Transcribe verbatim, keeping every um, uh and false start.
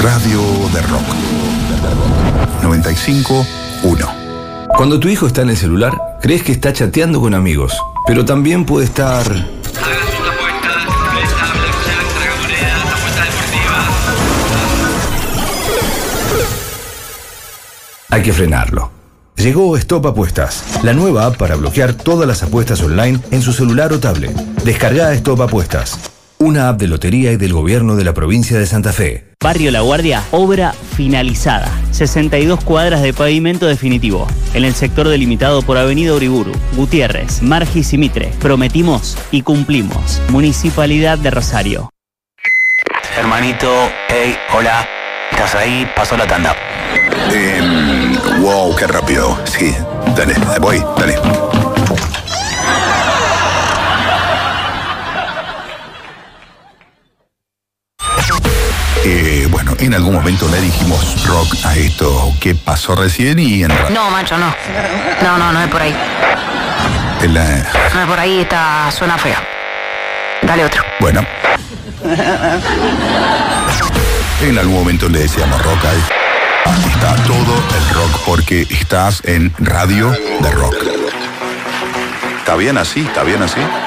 Radio de Rock. noventa y cinco uno. Cuando tu hijo está en el celular, crees que está chateando con amigos, pero también puede estar... Haga sus apuestas, renta, blackjack, tragamonedas, apuestas deportivas. Hay que frenarlo. Llegó Stop Apuestas, la nueva app para bloquear todas las apuestas online en su celular o tablet. Descarga Stop Apuestas, una app de lotería y del gobierno de la provincia de Santa Fe. Barrio La Guardia, obra finalizada. sesenta y dos cuadras de pavimento definitivo. En el sector delimitado por Avenida Uriburu, Gutiérrez, Margis y Mitre. Prometimos y cumplimos. Municipalidad de Rosario. Hermanito, hey, hola. ¿Estás ahí? Pasó la tanda. Eh, wow, qué rápido. Sí, dale, voy, dale. Eh, bueno, en algún momento le dijimos rock a esto que pasó recién y en ra- No, macho, no. No, no, no es por ahí. en la- No es por ahí, esta suena fea. Dale otro. Bueno. En algún momento le decíamos rock a esto. Aquí está todo el rock porque estás en Radio de Rock. ¿Está bien así? ¿Está bien así?